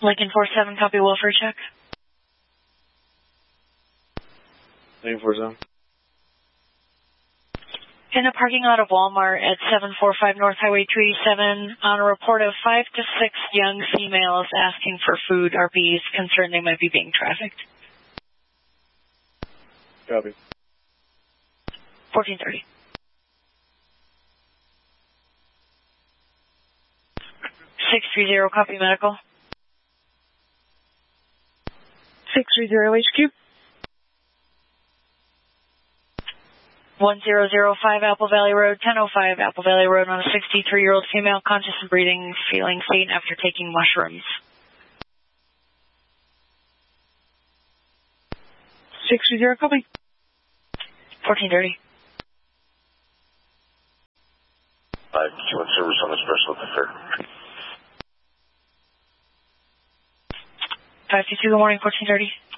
Lincoln 47, copy welfare check. Lincoln 47. In the parking lot of Walmart at 745 North Highway 287, on a report of 5 to 6 young females asking for food, RPs concerned they might be being trafficked. Copy. 1430. 630, copy medical. 630 HQ. 1005 Apple Valley Road, 1005 Apple Valley Road on a 63-year-old female, conscious and breathing, feeling faint after taking mushrooms. 630, copy. 1430. 521 service on the special at the fair. 522, good morning, 1430.